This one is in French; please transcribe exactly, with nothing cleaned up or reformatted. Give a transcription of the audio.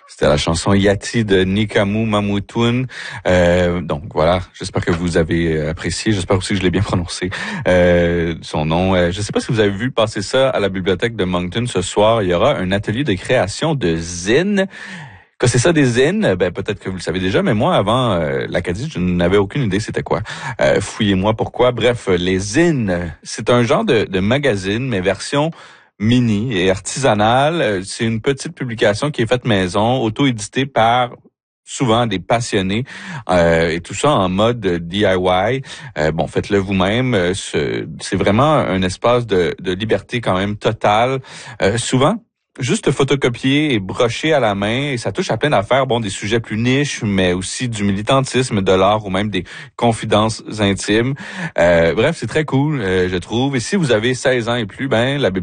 C'était la chanson Yati de Nikamu Mamoutoun. Euh, donc voilà, j'espère que vous avez apprécié. J'espère aussi que je l'ai bien prononcé, euh, son nom. Euh, je ne sais pas si vous avez vu passer ça à la bibliothèque de Moncton ce soir. Il y aura un atelier de création de zines. Que c'est ça des zines, ben peut-être que vous le savez déjà, mais moi avant euh, l'Acadie, je n'avais aucune idée c'était quoi. Euh, fouillez-moi pourquoi. Bref, les zines, c'est un genre de, de magazine, mais version mini et artisanale. C'est une petite publication qui est faite maison, auto-éditée par souvent des passionnés euh, et tout ça en mode D I Y. Euh, bon, faites-le vous-même. Euh, c'est vraiment un espace de, de liberté quand même totale. Euh, souvent, juste photocopier et brocher à la main, et ça touche à plein d'affaires, bon, des sujets plus niches, mais aussi du militantisme, de l'art ou même des confidences intimes. Euh, bref, c'est très cool, euh, je trouve. Et si vous avez seize ans et plus, ben la